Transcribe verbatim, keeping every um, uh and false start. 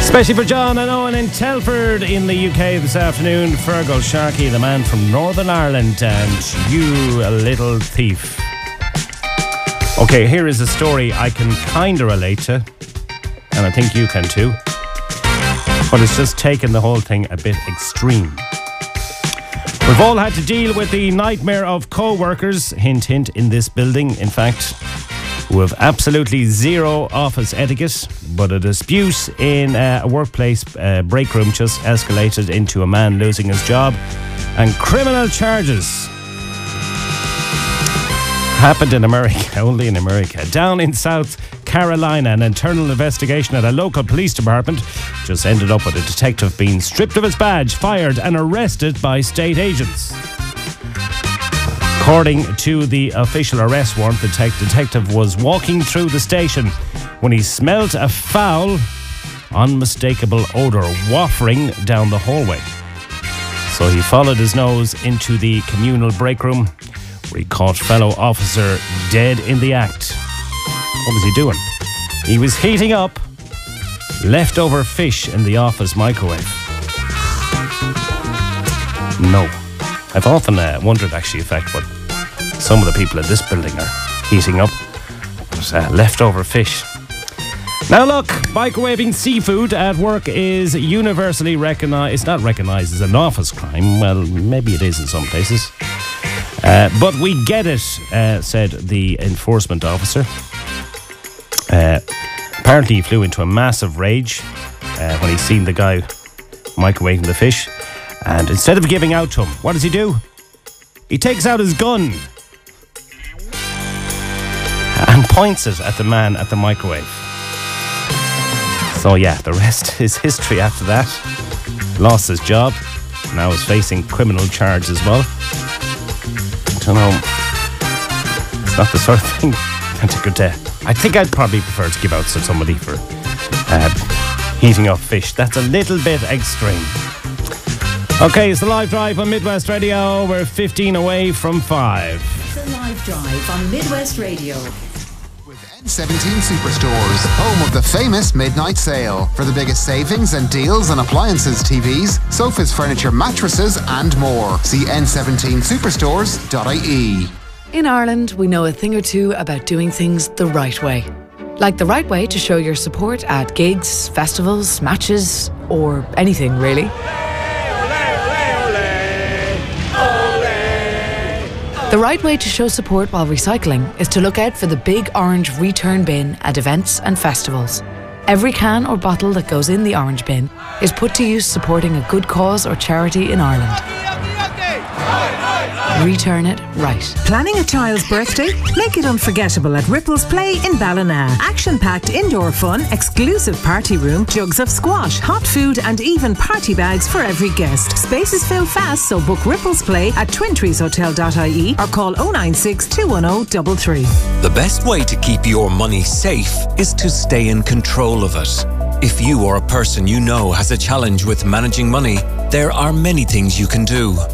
Especially for John and Owen in Telford in the U K this afternoon. Fergal Sharkey, the man from Northern Ireland, and You a Little Thief. Okay, here is a story I can kind of relate to, and I think you can too. But it's just taken the whole thing a bit extreme. We've all had to deal with the nightmare of co-workers, hint hint, in this building, in fact, who have absolutely zero office etiquette, but a dispute in uh, a workplace uh, break room just escalated into a man losing his job and criminal charges. Happened in America, only in America. Down in South Carolina, an internal investigation at a local police department just ended up with a detective being stripped of his badge, fired and arrested by state agents. According to the official arrest warrant, the te- detective was walking through the station when he smelt a foul, unmistakable odour wafting down the hallway. So he followed his nose into the communal break room, where he caught fellow officer dead in the act. What was he doing? He was heating up leftover fish in the office microwave. No. I've often uh, wondered, actually, in fact, what some of the people in this building are heating up. But, uh, leftover fish. Now look, microwaving seafood at work is universally recognised. It's not recognised as an office crime. Well, maybe it is in some places. Uh, but we get it, uh, said the enforcement officer. Uh, apparently he flew into a massive rage uh, when he seen the guy microwaving the fish. And instead of giving out to him, what does he do? He takes out his gun and points it at the man at the microwave. So yeah, the rest is history after that. Lost his job. Now is facing criminal charge as well. I don't know. It's not the sort of thing that I could... Uh, I think I'd probably prefer to give out to somebody for uh, heating up fish. That's a little bit extreme. Okay, it's the Live Drive on Midwest Radio. We're fifteen away from five. The Live Drive on Midwest Radio. With N seventeen Superstores, home of the famous midnight sale. For the biggest savings and deals on appliances, T Vs, sofas, furniture, mattresses and more. See N seventeen superstores dot I E. In Ireland, we know a thing or two about doing things the right way. Like the right way to show your support at gigs, festivals, matches, or anything really. The right way to show support while recycling is to look out for the big orange return bin at events and festivals. Every can or bottle that goes in the orange bin is put to use supporting a good cause or charity in Ireland. Return it right. Planning a child's birthday? Make it unforgettable at Ripples Play in Ballina. Action-packed indoor fun, exclusive party room, jugs of squash, hot food and even party bags for every guest. Spaces fill fast, so book Ripples Play at twin trees hotel dot I E or call oh nine six, two one oh, three three. The best way to keep your money safe is to stay in control of it. If you or a person you know has a challenge with managing money, there are many things you can do.